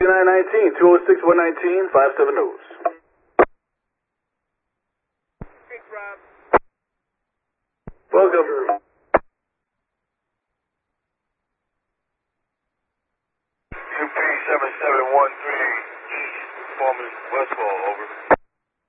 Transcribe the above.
2919, 206 119, 57 News. Welcome. 2P7713 East, Performance Westfall, over.